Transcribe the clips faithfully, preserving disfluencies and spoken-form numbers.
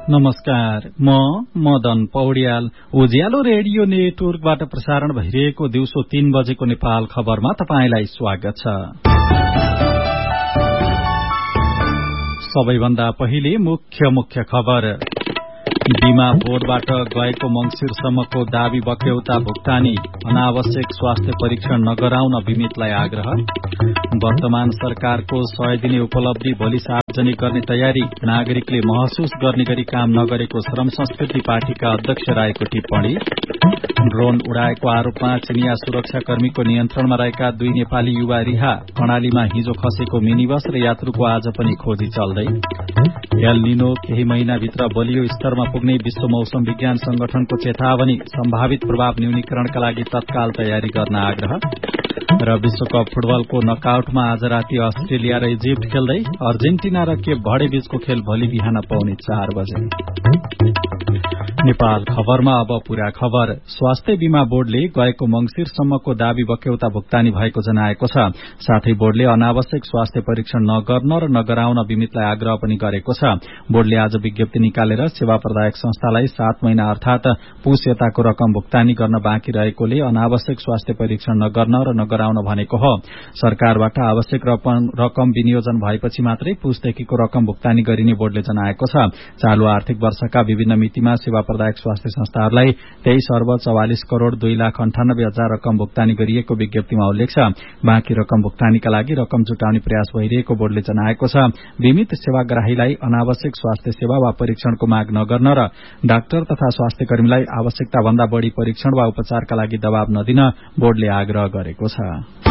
नमस्कार, म मदन पौड्याल। उज्यालो रेडियो नेटवर्कबाट प्रसारण भइरहेको दिउँसो तीन बजेको नेपाल खबरमा तपाईंलाई स्वागत छ। सबैभन्दा पहिले मुख्य मुख्य खबर। बीमा बोर्डबाट गएको मंसिरसम्मको दावी बक्यौता भुक्तानी, अनावश्यक स्वास्थ्य परीक्षण नगराउन बिमितलाई आग्रह। वर्तमान सरकारको सय दिने उपलब्धि भोलि सार्वजनिक गर्ने तयारी, नागरिकले महसुस गर्ने गरी काम नगरेको श्रम संस्कृति पार्टीका अध्यक्ष राईको टिप्पणी। ड्रोन उडाएको आरोपमा चिनिया सुरक्षाकर्मीको नियन्त्रणमा रहेका दुई नेपाली युवा रिहा, कर्णालीमा हिजो खसेको मिनी बस र यात्रुको आज पनि खोजी चल्दै। एल निनो केही महिनाभित्र बलियो स्तरमा पुग्ने विश्व मौसम विज्ञान संगठनको चेतावनी, सम्भावित प्रभाव न्यूनीकरणका लागि तत्काल तयारी गर्न आग्रह। र विश्वकप फुटबलको नकआउटमा आज राति अस्ट्रेलिया र इजिप्ट खेल्दै, अर्जेन्टिना र केप भर्डे बीचको खेल भोलि बिहान पौने चार बजे। नेपाल खबरमा अब पूरा खबर। स्वास्थ्य बीमा बोर्डले गएको मंसिरसम्मको दावी बक्यौता भुक्तानी भएको जनाएको छ। साथै बोर्डले अनावश्यक स्वास्थ्य परीक्षण नगर्न र नगराउन बिमितलाई आग्रह पनि गरेको छ। बोर्डले आज विज्ञप्ति निकालेर सेवा प्रदायक संस्थालाई सात महिना अर्थात पुस यताको रकम भुक्तानी गर्न बाँकी रहेकोले अनावश्यक स्वास्थ्य परीक्षण नगर्न र नगराउन भनेको हो। सरकारबाट आवश्यक रकम विनियोजन भएपछि मात्रै पुसदेखिको रकम भुक्तानी गरिने बोर्डले जनाएको छ। चालू आर्थिक वर्षका विभिन्न मितिमा सेवा प्रदायक स्वास्थ्य संस्थाहरूलाई तेइस अर्ब चौवालिस करोड़ दुई लाख अन्ठानब्बे हजार रकम भुक्तानी गरिएको विज्ञप्तिमा उल्लेख छ। बाँकी रकम भुक्तानीका लागि रकम जुटाउने प्रयास भइरहेको बोर्डले जनाएको छ। बीमित सेवाग्राहीलाई अनावश्यक स्वास्थ्य सेवा वा परीक्षणको माग नगर्न र डाक्टर तथा स्वास्थ्य कर्मीलाई आवश्यकता भन्दा बढ़ी परीक्षण वा उपचारका लागि दबाव नदिन बोर्डले आग्रह गरेको छ।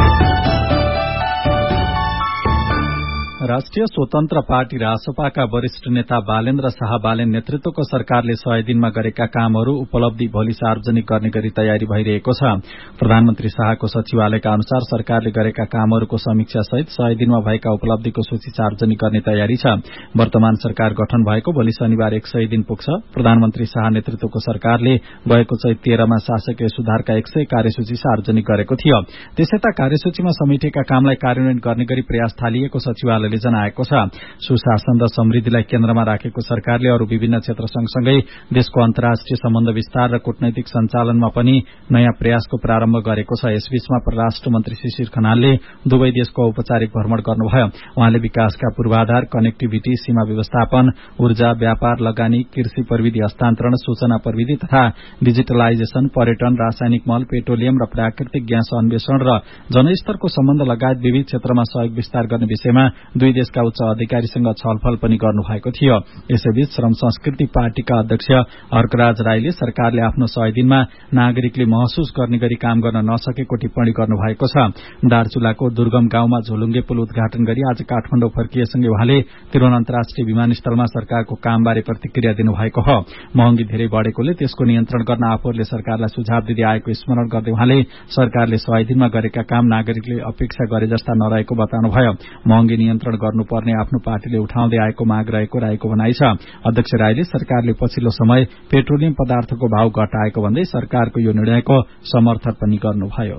राष्ट्रिय स्वतन्त्र पार्टी रासपाका वरिष्ठ नेता बालेन्द्र शाह बालेन नेतृत्वको सरकारले सय दिनमा गरेका कामहरू उपलब्धि भोलि सार्वजनिक गर्ने गरी तयारी भइरहेको छ। प्रधानमन्त्री शाहको सचिवालयका अनुसार सरकारले गरेका कामहरूको समीक्षा सहित सय दिनमा भएका उपलब्धिको सूची सार्वजनिक गर्ने तयारी छ। वर्तमान सरकार गठन भएको भोलि शनिबार एक सय दिन पुग्छ। प्रधानमन्त्री शाह नेतृत्वको सरकारले गएको चैत तेह्रमा शासकीय सुधारका एक सय कार्यसूची सार्वजनिक गरेको थियो। त्यसैता कार्यसूचीमा समेटिएका कामलाई कार्यान्वयन गर्ने गरी प्रयास थालिएको सचिवालयले जनाएको छ। सुशासन र समृद्धिलाई केन्द्रमा राखेको सरकारले अरू विभिन्न क्षेत्र सँगसँगै देशको अन्तर्राष्ट्रिय सम्बन्ध विस्तार र कूटनैतिक सञ्चालनमा पनि नयाँ प्रयासको प्रारम्भ गरेको छ। यसबीचमा परराष्ट्र मन्त्री शिशिर खनालले दुवै देशको औपचारिक भ्रमण गर्नुभयो। उहाँले विकासका पूर्वाधार, कनेक्टिभिटी, सीमा व्यवस्थापन, ऊर्जा, व्यापार, लगानी, कृषि प्रविधि हस्तान्तरण, सूचना प्रविधि तथा डिजिटलाइजेशन, पर्यटन, रासायनिक मल, पेट्रोलियम र प्राकृतिक ग्यास अन्वेषण र जनस्तरको सम्बन्ध लगायत विविध क्षेत्रमा सहयोग विस्तार गर्ने विषयमा दुई देशका उच्च अधिकारीसँग छलफल पनि गर्नुभएको थियो। यसैबीच श्रम संस्कृति पार्टीका अध्यक्ष हर्कराज राईले सरकारले आफ्नो सय दिनमा नागरिकले महसुस गर्ने गरी काम गर्न नसकेको टिप्पणी गर्नुभएको छ। दार्चुलाको दुर्गम गाउँमा झोलुङ्गे पुल उद्घाटन गरी आज काठमाडौँ फर्किएसँगै उहाँले त्रिभुवन अन्तर्राष्ट्रिय विमानस्थलमा सरकारको कामबारे प्रतिक्रिया दिनुभएको हो। महँगी धेरै बढ़ेकोले त्यसको नियन्त्रण गर्न आफूहरूले सरकारलाई सुझाव दिँदै आएको स्मरण गर्दै उहाँले सरकारले सय दिनमा गरेका काम नागरिकले अपेक्षा गरे जस्ता नरहेको बताउनुभयो। महँगी नियन्त्रण गर्नुपर्ने आफ्नो पार्टीले उठाउँदै आएको माग रहेको राईको भनाइ छ। अध्यक्ष राईले सरकारले पछिल्लो समय पेट्रोलियम पदार्थको भाव घटाएको भन्दै सरकारको यो निर्णयको समर्थन पनि गर्नुभयो।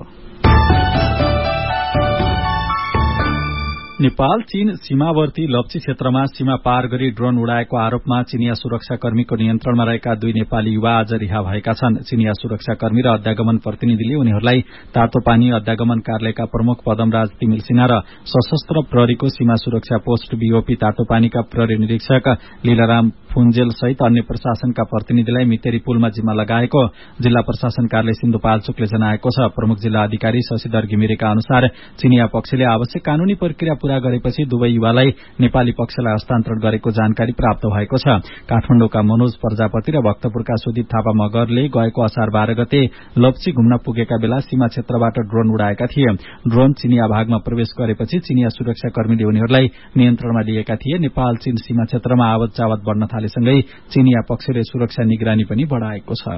नेपाल चीन सीमावर्ती लप्ची क्षेत्रमा सीमा पार गरी ड्रोन उडाएको आरोपमा चिनिया सुरक्षाकर्मीको नियन्त्रणमा रहेका दुई नेपाली युवा आज रिहा भएका छन्। चिनिया सुरक्षाकर्मी र अध्यागमन प्रतिनिधिले उनीहरूलाई तातोपानी अध्यागमन कार्यालयका प्रमुख पदमराज तिमिल सिन्हा र सशस्त्र प्रहरीको सीमा सुरक्षा पोस्ट बीओपी तातोपानीका प्रहरी निरीक्षक लीलाराम फुन्जेल सहित अन्य प्रशासनका प्रतिनिधिलाई मितेरी पुलमा जिम्मा लगाएको जिल्ला प्रशासन कार्यालय सिन्धुपाल्चोकले जनाएको छ। प्रमुख जिल्ला अधिकारी शशिधर घिमिरेका अनुसार चिनिया पक्षले आवश्यक कानूनी प्रक्रिया पूरा गरेपछि दुवै युवालाई नेपाली पक्षलाई हस्तान्तरण गरेको जानकारी प्राप्त भएको छ। काठमाडौँका मनोज प्रजापति र भक्तपुरका सुदीप थापा मगरले गएको असार बाह्र गते लप्ची घुम्न पुगेका बेला सीमा क्षेत्रबाट ड्रोन उडाएका थिए। ड्रोन चिनिया भागमा प्रवेश गरेपछि चिनिया सुरक्षाकर्मीले उनीहरूलाई नियन्त्रणमा लिएका थिए। नेपाल चीन सीमा क्षेत्रमा आवत जावत बढ़न थालेसँगै चिनिया पक्षले सुरक्षा निगरानी पनि बढ़ाएको छ।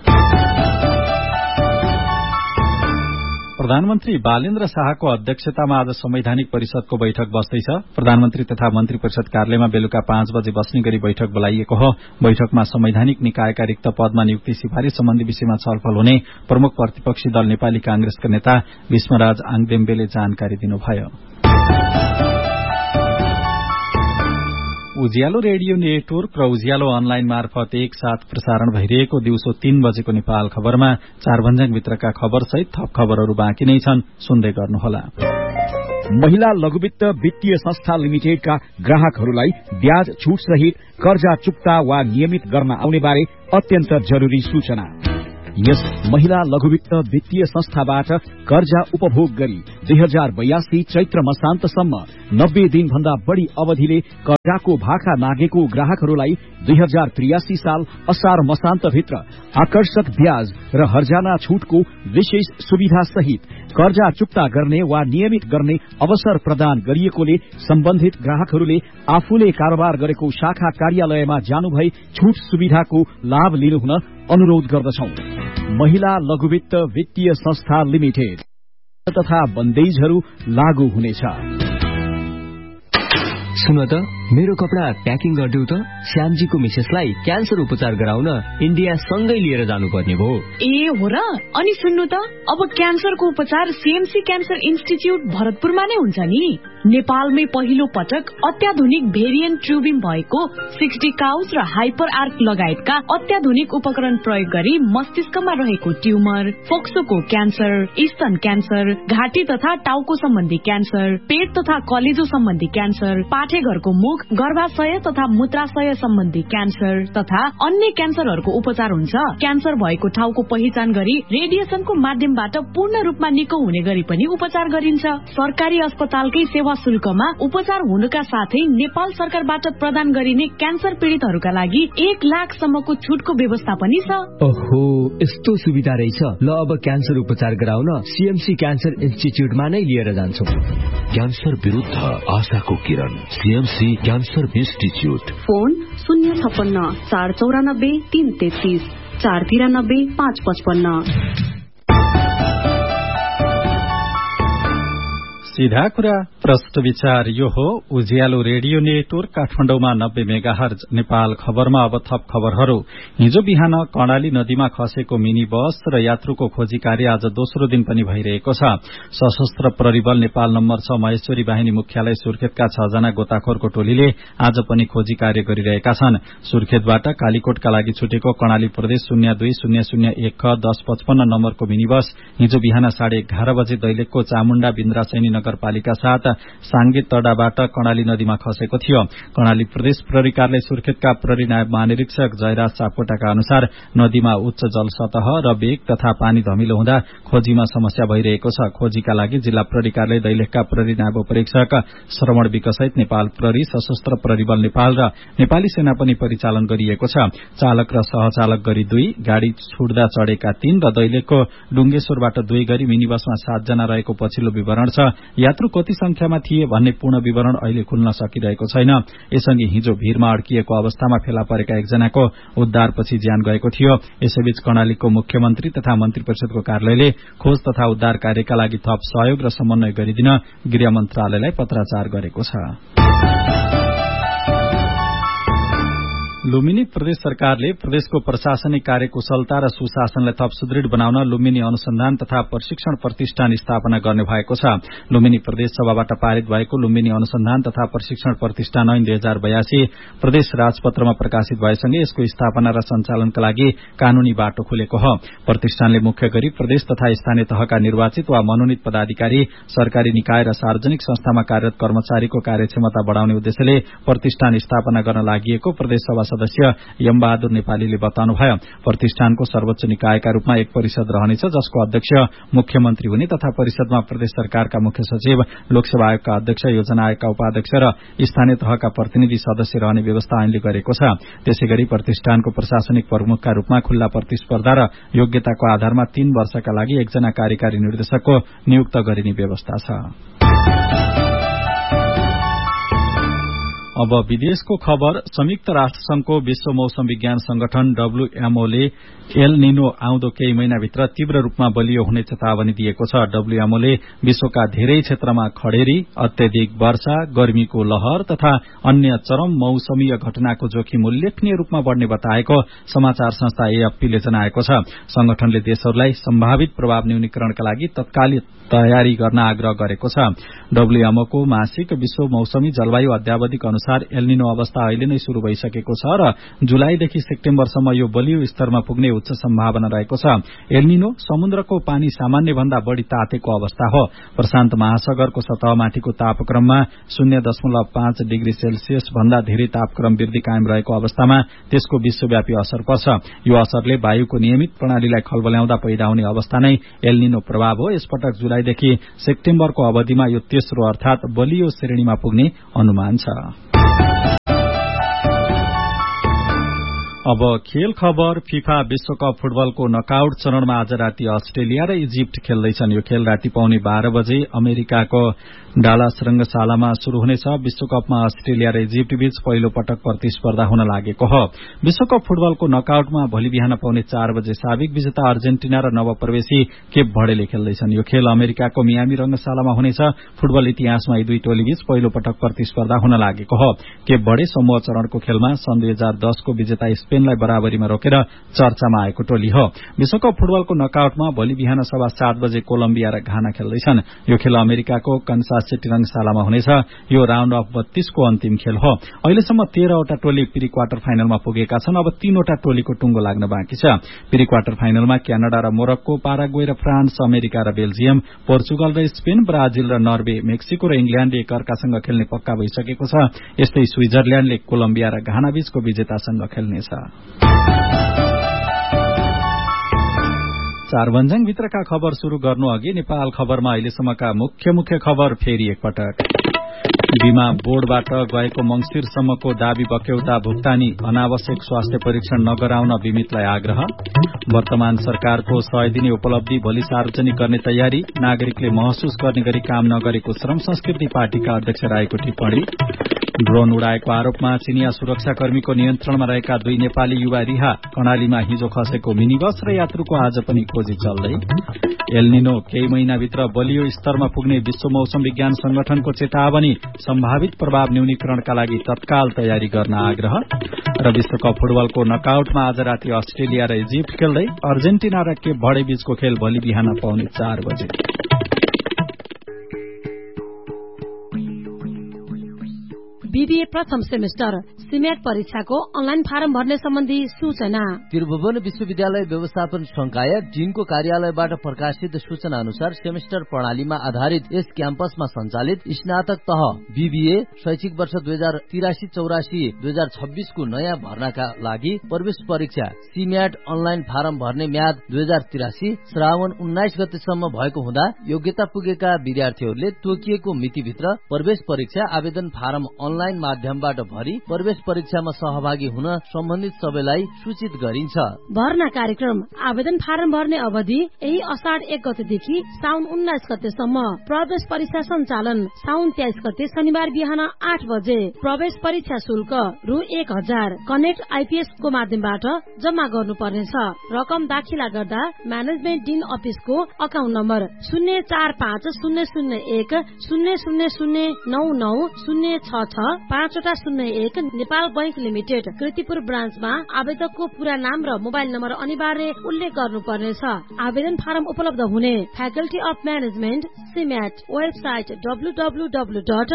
प्रधानमन्त्री बालेन्द्र शाहको अध्यक्षतामा आज संवैधानिक परिषदको बैठक बस्दैछ। प्रधानमन्त्री तथा मन्त्री परिषद कार्यालयमा बेलुका पाँच बजे बस्ने गरी बैठक बोलाइएको हो। बैठकमा संवैधानिक निकायका रिक्त पदमा नियुक्ति सिफारिश सम्बन्धी विषयमा छलफल हुने प्रमुख प्रतिपक्षी दल नेपाली कांग्रेसका नेता भीष्मराज आङदेम्बेले जानकारी दिनुभयो। उज्यालो रेडियो नेटवर्क र उज्यालो अनलाइन मार्फत एक साथ प्रसारण भइरहेको दिउँसो तीन बजेको नेपाल खबरमा चारभन्ज्याङभित्रका खबर सहित थप खबरहरू बाँकी नै छन्, सुन्दै गर्नुहोला। महिला लघुवित्त वित्तीय संस्था लिमिटेडका ग्राहकहरूलाई ब्याज छुट सहित कर्जा चुक्ता वा नियमित गर्न आउने बारे अत्यन्त जरुरी सूचना। यस महिला लघुवित्त वित्तीय संस्थाबाट कर्जा उपभोग गरी दुई हजार बयासी चैत्र मसान्तसम्म नब्बे दिन भन्दा बढ़ी अवधिले कर्जाको भाखा नागेको ग्राहकहरूलाई दुई हजार त्रियासी साल असार मसान्तभित्र आकर्षक ब्याज र हर्जाना छुटको विशेष सुविधा सहित कर्जा चुक्ता गर्ने वा नियमित गर्ने अवसर प्रदान गरिएकोले सम्बन्धित ग्राहकहरूले आफूले कारोबार गरेको शाखा कार्यालयमा जानुभई छुट सुविधाको लाभ लिनुहुन अनुरोध गर्दछौं। महिला लघुवित्त वित्तीय संस्था लिमिटेड तथा बन्देजहरू लागू हुनेछ। सुन त, मेरो कपडा प्याकिङ गरिदेऊ त। श्यामजीको मिसेसलाई क्यान्सर उपचार गराउन इन्डिया सँगै लिएर जानुपर्ने भयो। ए हो र? अनि सुन्नु त, अब क्यान्सरको उपचार सीएमसी क्यान्सर इन्स्टिच्युट भरतपुरमा नै हुन्छ नि। नेपालमै पहिलो पटक अत्याधुनिक भेरिएन्ट ट्युबिङ भएको सिक्सटी काउस र हाइपर आर्क लगायतका अत्याधुनिक उपकरण प्रयोग गरी मस्तिष्कमा रहेको ट्युमर, फोक्सोको क्यान्सर, स्तन क्यान्सर, घाँटी तथा टाउको सम्बन्धी क्यान्सर, पेट तथा कलेजो सम्बन्धी क्यान्सर, पाठेघरको मुख, गर्भाशय तथा मूत्राशय सम्बन्धी क्यान्सर तथा अन्य क्यान्सरहरूको उपचार हुन्छ। क्यान्सर भएको ठाउँको पहिचान गरी रेडिएसनको माध्यमबाट पूर्ण रूपमा निको हुने गरी पनि उपचार गरिन्छ। सरकारी अस्पतालकै सेवा शुल्कमा उपचार हुनुका साथै नेपाल सरकारबाट प्रदान गरिने क्यान्सर पीड़ितहरूका लागि एक लाख सम्मको छुटको व्यवस्था पनि छ। ओहो, यस्तो सुविधा रहेछ। ल, अब क्यान्सर उपचार गराउन सीएमसी क्यान्सर इन्स्टिच्युटमा नै लिएर जान्छौं। क्यान्सर विरुद्ध आशाको किरण, सीएमसी क्यान्सर इन्स्टिच्युट। फोन शून्य छप्पन्न चार चौरानब्बे तीन तेत्तीस चार तिरानब्बे पाँच पचपन्न। सीधा कुरा प्रश्न विचार यो हो। उज्यालो रेडियो नेटवर्क काठमाडौँमा नब्बे मेगाहर्ज। नेपाल खबरमा अब थप खबरहरू। हिजो बिहान कर्णाली नदीमा खसेको मिनी बस र यात्रुको खोजी कार्य आज दोस्रो दिन पनि भइरहेको छ। सशस्त्र प्रहरी बल नेपाल नम्बर छ महेश्वरी बाहिनी मुख्यालय सुर्खेतका छ जना गोताखोरको टोलीले आज पनि खोजी कार्य गरिरहेका छन्। सुर्खेतबाट कालीकोटका लागि छुटेको कर्णाली प्रदेश शून्य दुई शून्य शून्य एक ख दस पचपन्न नम्बरको मिनी बस हिजो बिहान साढे एघार बजे दैलेखको चामुण्डा बिन्द्रासैनी नगरपालिका साथ साङ्गे तडाबाट कर्णाली नदीमा खसेको थियो। कर्णाली प्रदेश प्रहरी कार्यालय सुर्खेतका प्रहरी नायब महानिरीक्षक जयराज सापकोटाका अनुसार नदीमा उच्च जलसतह र वेग तथा पानी धमिलो हुँदा खोजीमा समस्या भइरहेको छ। खोजीका लागि जिल्ला प्रहरी कार्यालय दैलेखका प्रहरी नायब उपरीक्षक श्रवण विकसहित नेपाल प्रहरी, सशस्त्र प्रहरी बल नेपाल र नेपाली सेना पनि परिचालन गरिएको छ। चालक र सहचालक गरी दुई, गाड़ी छुट्दा चढ़ेका तीन र दैलेखको डुङ्गेश्वरबाट दुई गरी मिनी बसमा सातजना रहेको पछिल्लो विवरण छ। यात्रु कति संख्यामा थिए भन्ने पूर्ण विवरण अहिले खुल्न सकिरहेको छैन। यसअघि हिजो भीरमा अड्किएको अवस्थामा फेला परेका एकजनाको उद्धारपछि ज्यान गएको थियो। यसैबीच कर्णालीको मुख्यमन्त्री तथा मन्त्री परिषदको कार्यालयले खोज तथा उद्धार कार्यका लागि थप सहयोग र समन्वय गरिदिन गृह मन्त्रालयलाई पत्राचार गरेको छ। लुम्बिनी प्रदेश सरकारले प्रदेशको प्रशासनिक कार्यकुशलता र सुशासनलाई थप सुदृढ़ बनाउन लुम्बिनी अनुसन्धान तथा प्रशिक्षण प्रतिष्ठान स्थापना गर्ने भएको छ। लुम्बिनी प्रदेश सभाबाट पारित भएको लुम्बिनी अनुसन्धान तथा प्रशिक्षण प्रतिष्ठान ऐन दुई हजार बयासी प्रदेश राजपत्रमा प्रकाशित भएसँगै यसको स्थापना र सञ्चालनका लागि कानूनी बाटो खुलेको हो। प्रतिष्ठानले मुख्य गरी प्रदेश तथा स्थानीय तहका निर्वाचित वा मनोनित पदाधिकारी, सरकारी निकाय र सार्वजनिक संस्थामा कार्यरत कर्मचारीको कार्यक्षमता बढ़ाउने उद्देश्यले प्रतिष्ठान स्थापना गर्न लागि प्रदेश सभा सदस्य यमबहादुर नेपालीले बताउनुभयो। प्रतिष्ठानको सर्वोच्च निकायका रूपमा एक परिषद रहनेछ, जसको अध्यक्ष मुख्यमन्त्री हुने तथा परिषदमा प्रदेश सरकारका मुख्य सचिव, लोकसेवा आयोगका अध्यक्ष, योजना आयोगका उपाध्यक्ष र स्थानीय तहका प्रतिनिधि सदस्य रहने व्यवस्था ऐनले गरेको छ। त्यसैगरी प्रतिष्ठानको प्रशासनिक प्रमुखका रूपमा खुल्ला प्रतिस्पर्धा र योग्यताको आधारमा तीन वर्षका लागि एकजना कार्यकारी निर्देशकको नियुक्त गरिने व्यवस्था छ। अब विदेशको खबर। संयुक्त राष्ट्र संघको विश्व मौसम विज्ञान संगठन डब्ल्यूएमओले एल निनो आउँदो केही महिनाभित्र तीव्र रूपमा बलियो हुने चेतावनी दिएको छ। डब्ल्यूएमओले विश्वका धेरै क्षेत्रमा खडेरी, अत्यधिक वर्षा, गर्मीको लहर तथा अन्य चरम मौसमीय घटनाको जोखिम उल्लेखनीय रूपमा बढ़ने बताएको समाचार संस्था एएफपीले जनाएको छ। संगठनले देशहरूलाई सम्भावित प्रभाव न्यूनीकरणका लागि तत्कालीन तयारी गर्न आग्रह गरेको छ। डब्ल्यूएमओको मासिक विश्व मौसमी जलवायु अध्यावधिक अनुसार एल्निनो अवस्था अहिले नै शुरू भइसकेको छ र जुलाईदेखि सेप्टेम्बरसम्म यो बलियो स्तरमा पुग्ने उच्च सम्भावना रहेको छ। एल्निनो समुद्रको पानी सामान्य भन्दा बढ़ी तातेको अवस्था हो। प्रशान्त महासागरको सतहमाथिको तापक्रममा शून्य दशमलव पाँच डिग्री सेल्सियस भन्दा धेरै तापक्रम वृद्धि कायम रहेको अवस्थामा त्यसको विश्वव्यापी असर पर्छ। यो असरले वायुको नियमित प्रणालीलाई खलबल्याउँदा पैदा हुने अवस्था नै एल्निनो प्रभाव हो। यसपटक जुलाईदेखि सेप्टेम्बरको अवधिमा यो तेस्रो अर्थात बलियो श्रेणीमा पुग्ने अनुमान छ। अब खेल खबर। फिफा विश्वकप फुटबलको नकआउट चरणमा आज राति अस्ट्रेलिया र इजिप्ट खेल्दैछन्। यो खेल राति पाउने बाह्र बजे अमेरिकाको डालास रंगशालामा शुरू हुनेछ। विश्वकपमा अस्ट्रेलिया र इजिप्ट बीच पहिलो पटक प्रतिस्पर्धा हुन लागेको हो। विश्वकप फुटबलको नकआउटमा भोलि बिहान पाउने चार बजे साबिक विजेता अर्जेन्टिना र नवप्रवेशी केप भर्डेले खेल्दैछन्। यो खेल अमेरिकाको मियामी रंगशालामा हुनेछ। फुटबल इतिहासमा यी दुई टोली बीच पहिलो पटक प्रतिस्पर्धा हुन लागेको हो। केप भर्डे समूह चरणको खेलमा सन् दुई हजार दसको विजेता स्पेनलाई बराबरीमा रोकेर चर्चामा आएको टोली हो। विश्वकप फुटबलको नकआउटमा भोलि बिहान सभा सात बजे कोलम्बिया र घाना खेल्दैछन्। यो खेल अमेरिकाको कन्सास सिटी रंगशालामा हुनेछ। यो राउण्ड अफ बत्तीसको अन्तिम खेल हो। अहिलेसम्म तेह्रवटा टोली प्री क्वार्टर फाइनलमा पुगेका छन्। अब तीनवटा टोलीको टुंगो लाग्न बाँकी छ। प्री क्वार्टर फाइनलमा क्यानाडा र मोरक्को, पाराग्वे र फ्रान्स, अमेरिका र बेल्जियम, पोर्चुगल र स्पेन, ब्राजिल र नर्वे, मेक्सिको र इंग्ल्याण्डले एकअर्कासँग खेल्ने पक्का भइसकेको छ। यस्तै स्विजरल्याण्डले कोलम्बिया र घाना बीचको विजेतासँग खेल्नेछ। चार भन्ज्याङ भित्रका खबर शुरू गर्नु अघि नेपाल खबरमा अहिलेसम्मका मुख्य मुख्य खबर फेरि एकपटक। बीमा बोर्डबाट गएको मंगिरसम्मको दावी बक्यौता भुक्तानी, अनावश्यक स्वास्थ्य परीक्षण नगराउन बिमितलाई आग्रह। वर्तमान सरकारको सय दिने उपलब्धि भोलि सार्वजनिक गर्ने तयारी, नागरिकले महसुस गर्ने गरी काम नगरेको श्रम संस्कृति पार्टीका अध्यक्ष राईको टिप्पणी। ड्रोन उडाएको आरोपमा चिनिया सुरक्षाकर्मीको नियन्त्रणमा रहेका दुई नेपाली युवा रिहा, कर्णालीमा हिजो खसेको मिनी बस र यात्रुको आज पनि खोजी चल्दै। एल्निनो केही महिनाभित्र बलियो स्तरमा पुग्ने विश्व मौसम विज्ञान संगठनको चेतावनी, सम्भावित प्रभाव न्यूनीकरणका लागि तत्काल तयारी गर्न आग्रह। र विश्वकप फुटबलको नकआउटमा आज राति अस्ट्रेलिया र इजिप्ट खेल्दै। अर्जेन्टिना र केप भर्डे बीचको खेल भोलि बिहान पाउने चार बजे। बीबीए प्रथम सेमेस्टर सिमेट परीक्षाको अनलाइन फारम भर्ने सम्बन्धी सूचना। त्रिभुवन विश्वविद्यालय व्यवस्थापन संकाय जिनको कार्यालयबाट प्रकाशित सूचना अनुसार सेमेस्टर प्रणालीमा आधारित यस क्याम्पसमा सञ्चालित स्नातक तह बीबीए शैक्षिक वर्ष दुई हजार तिरासी चौरासी दुई हजार छब्बीसको नयाँ भर्नाका लागि प्रवेश परीक्षा सिम्याट अनलाइन फारम भर्ने म्याद दुई हजार तिरासी श्रावण उन्नाइस गतेसम्म भएको हुँदा योग्यता पुगेका विद्यार्थीहरूले तोकिएको मितिभित्र प्रवेश परीक्षा आवेदन फारम अनलाइन माध्यमबाट भरी प्रवेश परीक्षामा सहभागी हुन सम्बन्धित सबैलाई सूचित गरिन्छ। भर्ना कार्यक्रम आवेदन फारम भर्ने अवधि यही असाढ एक गतेदेखि साउन उन्नाइस गतेसम्म। प्रवेश परीक्षा सञ्चालन साउन तेइस गते शनिबार बिहान आठ बजे। प्रवेश परीक्षा शुल्क रु एक हजार कनेक्ट आइपीएस को माध्यमबाट जम्मा गर्नुपर्नेछ। रकम दाखिला गर्दा म्यानेजमेन्ट डिन अफिसको अकाउन्ट नम्बर शून्य चार पाँच शून्य शून्य एक शून्य शून्य शून्य नौ नौ शून्य छ छ पाँचवटा शून्य एक नेपाल बैंक लिमिटेड कृतिपुर ब्रान्चमा आवेदकको पूरा नाम र मोबाइल नम्बर अनिवार्य उल्लेख गर्नुपर्नेछ। आवेदन फारम उपलब्ध हुने faculty of management CMAT website W W W dot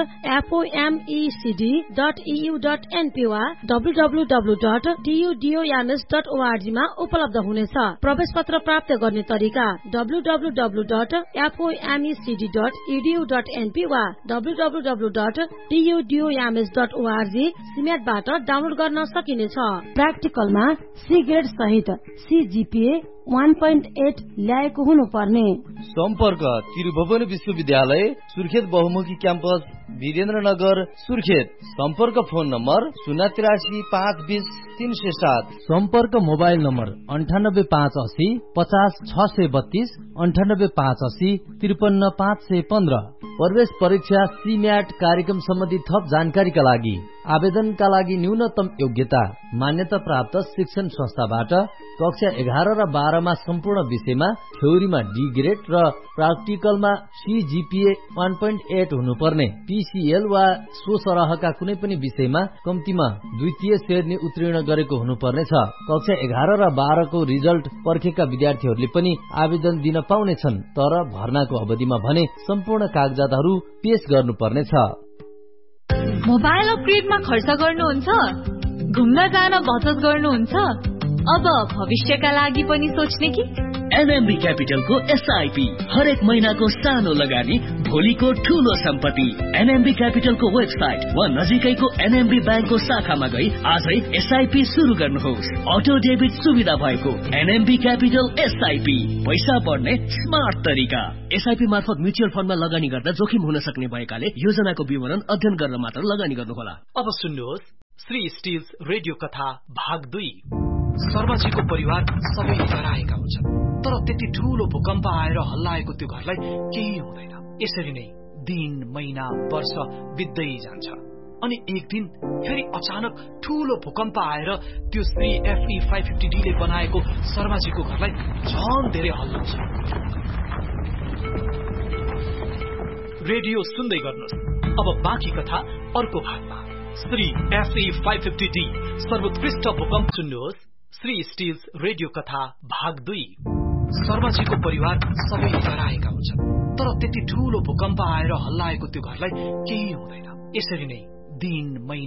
एफओएमईसीडी dot EU dot NP वा W W W dot टीयूडीओयानस dot ORG मा उपलब्ध हुनेछ। प्रवेश पत्र प्राप्त गर्ने तरिका W W W dot एफओएमईसीडी dot इडीयू dot NP वा W W W dot टीयूडीओयानस dot ORG सिम्याटबाट download गर्न सकिनेछ। प्र्याक्टिकलमा सी ग्रेड सहित सीजीपीए वान पोइन्ट एट ल्याएको हुनुपर्ने। सम्पर्क त्रिभुवन विश्वविद्यालय सुर्खेत बहुमुखी क्याम्पस वीरेन्द्रनगर सुर्खेत। सम्पर्क फोन नम्बर शून्य तिरासी पाँच बीस तीन सय सात। सम्पर्क मोबाइल नम्बर अन्ठानब्बे पाँच असी पचास छ सय बत्तीस अन्ठानब्बे पाँच असी त्रिपन्न पाँच सय पन्ध्र। प्रवेश परीक्षा सीम्याट कार्यक्रम सम्बन्धी थप जानकारीका लागि आवेदनका लागि न्यूनतम योग्यता मान्यता प्राप्त शिक्षण संस्थाबाट कक्षा एघार र बाह्रमा सम्पूर्ण विषयमा थ्योरीमा डी ग्रेड र प्राक्टिकलमा सीजीपीए वान पोइन्ट एट हुनुपर्ने। पीसीएल वा सो सरहका कुनै पनि विषयमा कम्तीमा द्वितीय श्रेणी उत्तीर्ण गरेको हुनुपर्नेछ। कक्षा एघार र बाह्रको रिजल्ट पर्खेका विद्यार्थीहरूले पनि आवेदन दिन पाउनेछन्, तर भर्नाको अवधिमा भने सम्पूर्ण कागजातहरू पेश गर्नुपर्नेछ। मोबाइल अपग्रेडमा खर्च गर्नुहुन्छ? घुम्न जान बचत गर्नुहुन्छ? अब भविष्यका लागि पनि सोच्ने कि? एनएमबी क्यापिटलको एसआईपी हरेक महिनाको सानो लगानी भोलिको ठूलो सम्पत्ति। एनएमबी क्यापिटलको वेबसाइट वा नजिकैको एनएमबी ब्याङ्कको शाखामा गई आजै एसआईपी सुरु गर्नुहोस्। अटो डेबिट सुविधा भएको एनएमबी क्यापिटल एसआईपी, पैसा बढ्ने स्मार्ट तरिका। एसआईपी मार्फत म्युचुअल फन्डमा लगानी गर्दा जोखिम हुन सक्ने भएकाले योजनाको विवरण अध्ययन गरेर मात्र लगानी गर्नुहोला। अब सुन्नुहोस् श्री स्टिल्स रेडियो कथा भाग दुई। शर्माजीको परिवार सबै डराएका हुन्छन्, तर त्यति ठूलो भूकम्प आएर हल्लाएको त्यो घरलाई केही हुँदैन। यसरी नै दिन महिना वर्ष बित्दै जान्छ अनि एक दिन फेरि अचानक ठूलो भूकम्प आएर त्यो Shri FE five fifty D ले बनाएको शर्माजीको घरलाई झन धेरै हल्लाउँछ। रेडियो सुन्दै गर्नुहोस्। अब बाँकी कथा अर्को भागमा। Shri FE five fifty D सर्वोत्कृष्ट भूकम्प सुन्नुहोस्। श्री स्टिल्स रेडियो कथा भाग दुई। शर्माजीको परिवार सबै डराएका हुन्छन्, तर त्यति ठूलो भूकम्प आएर हल्लाएको त्यो घरलाई केही हुँदैन। यसरी नै दिन महिना